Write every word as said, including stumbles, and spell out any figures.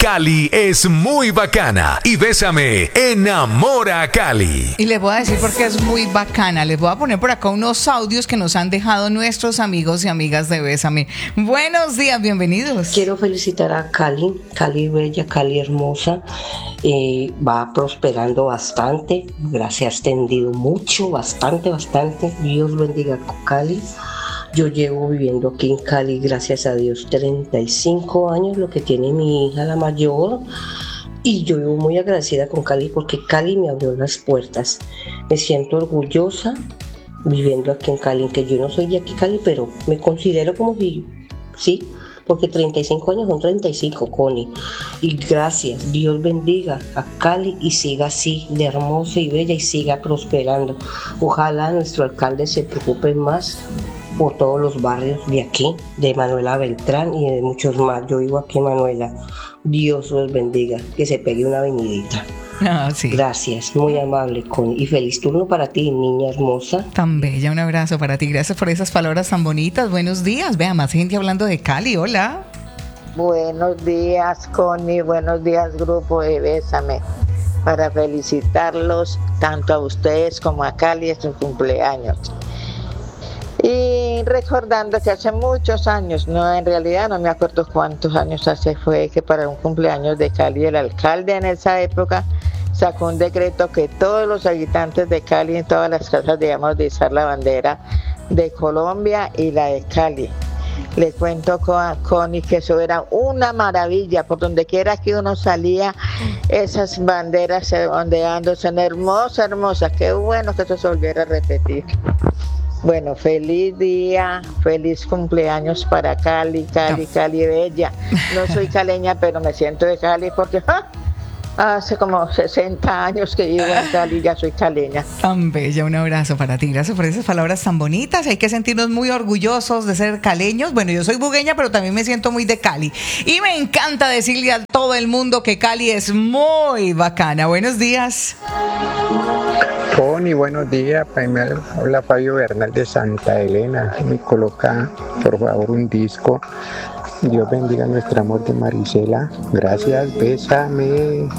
Cali es muy bacana y Bésame enamora a Cali. Y les voy a decir por qué es muy bacana. Les voy a poner por acá unos audios que nos han dejado nuestros amigos y amigas de Bésame. Buenos días, bienvenidos. Quiero felicitar a Cali, Cali bella, Cali hermosa. Eh, va prosperando bastante, se ha extendido mucho, bastante, bastante. Dios bendiga a Cali. Yo llevo viviendo aquí en Cali, gracias a Dios, treinta y cinco años, lo que tiene mi hija la mayor. Y yo vivo muy agradecida con Cali porque Cali me abrió las puertas. Me siento orgullosa viviendo aquí en Cali, que yo no soy de aquí Cali, pero me considero como si, sí, porque treinta y cinco años son treinta y cinco, Connie. Y gracias, Dios bendiga a Cali y siga así de hermosa y bella y siga prosperando. Ojalá nuestro alcalde se preocupe más por todos los barrios de aquí, de Manuela Beltrán y de muchos más. Yo vivo aquí en Manuela. Dios los bendiga, que se pegue una venidita. Ah, sí. Gracias, muy amable, Connie. Y feliz turno para ti, niña hermosa. Tan bella, un abrazo para ti. Gracias por esas palabras tan bonitas. Buenos días. Vea, más gente hablando de Cali. Hola. Buenos días, Connie. Buenos días, grupo de Bésame. Para felicitarlos tanto a ustedes como a Cali en su cumpleaños. Y recordando que hace muchos años, no, en realidad no me acuerdo cuántos años hace fue que para un cumpleaños de Cali el alcalde en esa época sacó un decreto que todos los habitantes de Cali en todas las casas debíamos de izar la bandera de Colombia y la de Cali. Le cuento con Connie que eso era una maravilla, por donde quiera que uno salía, esas banderas ondeándose, hermosas, hermosas. Qué bueno que eso se volviera a repetir. Bueno, feliz día, feliz cumpleaños para Cali, Cali, Cali bella. No soy caleña, pero me siento de Cali porque ¡ah! hace como sesenta años que vivo en Cali, ya soy caleña. Tan bella, un abrazo para ti. Gracias por esas palabras tan bonitas. Hay que sentirnos muy orgullosos de ser caleños. Bueno, yo soy bugueña, pero también me siento muy de Cali. Y me encanta decirle a todo el mundo que Cali es muy bacana. Buenos días. Connie, buenos días. Primero, habla Fabio Bernal de Santa Elena. Me coloca, por favor, un disco. Dios bendiga nuestro amor de Marisela. Gracias, Bésame.